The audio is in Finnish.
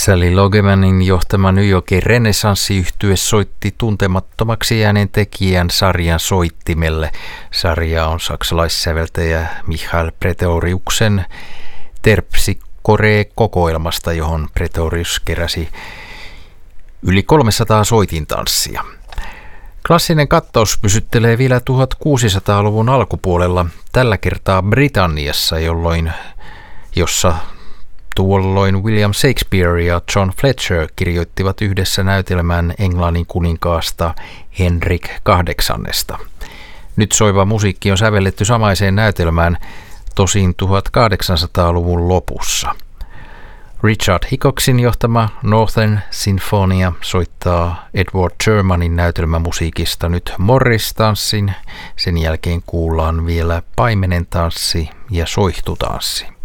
Sally Logemanin johtama New Yorkin renessanssiyhtye soitti tuntemattomaksi jääneen tekijän sarjan soittimelle. Sarja on saksalaissäveltäjä Michael Pretoriuksen Terpsichore-kokoelmasta, johon Pretorius keräsi yli 300 soitintanssia. Klassinen kattaus pysyttelee vielä 1600-luvun alkupuolella, tällä kertaa Britanniassa, jossa tuolloin William Shakespeare ja John Fletcher kirjoittivat yhdessä näytelmän Englannin kuninkaasta Henrik VIII. Nyt soiva musiikki on sävelletty samaiseen näytelmään, tosin 1800-luvun lopussa. Richard Hickoxin johtama Northern Sinfonia soittaa Edward Shermanin näytelmämusiikista nyt Morris-tanssin. Sen jälkeen kuullaan vielä Paimenen tanssi ja Soihtutanssi.